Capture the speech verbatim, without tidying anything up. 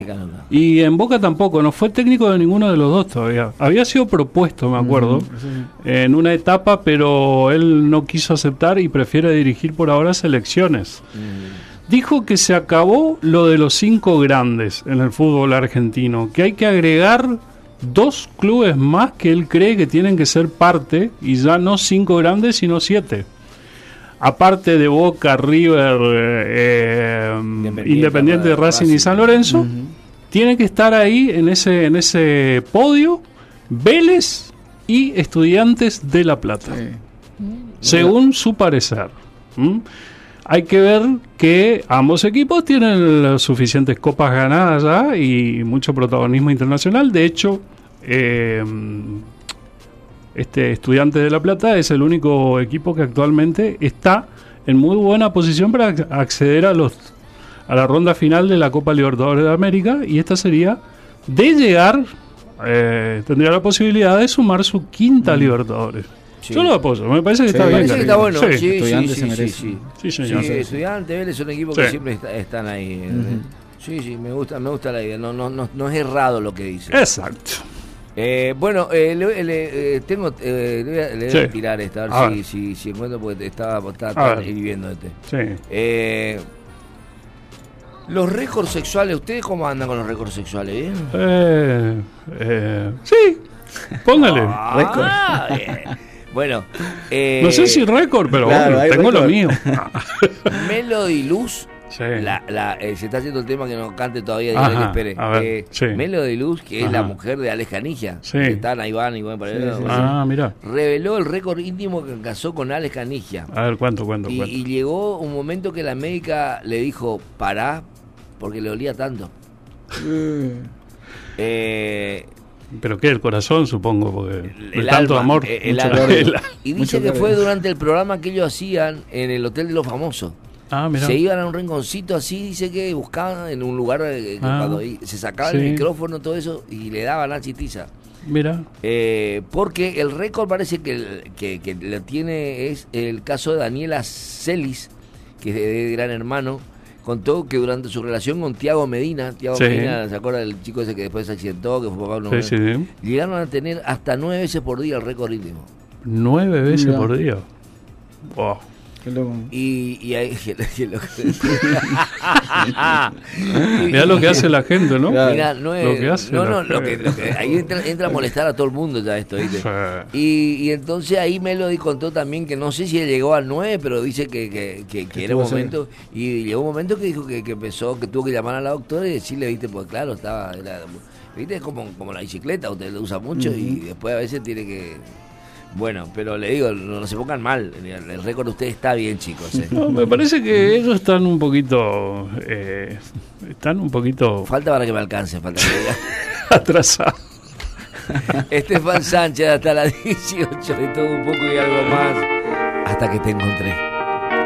Y en Boca tampoco, no fue técnico de ninguno de los dos todavía. Había sido propuesto, me acuerdo, uh-huh. sí. en una etapa, pero él no quiso aceptar y prefiere dirigir por ahora selecciones. Uh-huh. Dijo que se acabó lo de los cinco grandes en el fútbol argentino, que hay que agregar dos clubes más que él cree que tienen que ser parte, y ya no cinco grandes, sino siete. Aparte de Boca, River, eh, Independiente, Independiente Racing, Racing y San Lorenzo, uh-huh. tiene que estar ahí en ese, en ese podio Vélez y Estudiantes de La Plata, sí. según su parecer. ¿Mm? Hay que ver que ambos equipos tienen suficientes copas ganadas ya y mucho protagonismo internacional. De hecho, eh, este Estudiantes de La Plata es el único equipo que actualmente está en muy buena posición para acceder a los a la ronda final de la Copa Libertadores de América, y esta sería de llegar, eh, tendría la posibilidad de sumar su quinta mm. Libertadores. Sí. Yo lo apoyo, me parece que sí, está bien. Me parece que está bueno. Sí, sí, Estudiantes sí, se merece. Sí, sí. sí, señor. Sí, Estudiantes, Vélez son equipos sí. que siempre está, están ahí. Uh-huh. Sí, sí, me gusta, me gusta la idea. No, no, no, no es errado lo que dice. Exacto. Eh, bueno, eh, le, le, eh, tengo, eh, le voy a, le voy a sí. tirar esta, a ver, si, si, si encuentro, porque estaba, estaba viviendo este. Sí. Eh, los récords sexuales, ¿ustedes cómo andan con los récords sexuales? ¿Bien? Eh, eh, sí, póngale. Ah, récord. Bien. Bueno, eh, no sé si récord, pero claro, bueno, tengo récord. Lo mío. Melody Luz. Sí. La, la, eh, se está haciendo el tema que no cante todavía. Ajá, que espere. A ver, eh, sí. Melody Luz, que Ajá. es la mujer de Alex Canilla, sí. que están ahí van y van para sí, allá, sí, sí. Ah, mira. Reveló el récord íntimo que casó con Alex Canilla. A ver, ¿cuánto, cuánto, y, cuánto? Y llegó un momento que la médica le dijo, pará, porque le olía tanto. eh... ¿Pero qué? El corazón, supongo, porque el, el tanto alma, amor. El, el alma. Y dice que fue durante el programa que ellos hacían en el Hotel de los Famosos. Ah, mirá. Se iban a un rinconcito así, dice que buscaban en un lugar eh, ah, cuando se sacaba sí. el micrófono, todo eso, y le daban la chitiza. Mira. Eh, porque el récord parece que, que, que lo tiene es el caso de Daniela Celis, que es de, de Gran Hermano. Contó que durante su relación con Tiago Medina, Tiago sí. Medina, ¿se acuerda del chico ese que después se accidentó, que fue papá de sí, sí, sí. Llegaron a tener hasta nueve veces por día el récord íntimo. ¿Nueve veces Mira. por día? Wow. Qué loco. Y, y ahí... Mirá lo que hace la gente, ¿no? Mirá, no es... Lo que hace no, no, lo que, lo que, ahí entra, entra a molestar a todo el mundo ya esto, ¿viste? Y, y entonces ahí Melody contó también que no sé si llegó al nueve, pero dice que, que, que, que era un momento... Y llegó un momento que dijo que, que empezó, que tuvo que llamar a la doctora y decirle, ¿viste? Pues claro, estaba... Era, ¿viste? Es como, como la bicicleta, usted lo usa mucho uh-huh. y después a veces tiene que... Bueno, pero le digo, no, no se pongan mal. El, el récord de ustedes está bien, chicos. ¿eh? No, me parece que ellos están un poquito... Eh, están un poquito... Falta para que me alcance, falta que me atrasados. Estefan Sánchez, hasta las dieciocho, de todo un poco y algo más. Hasta que te encontré.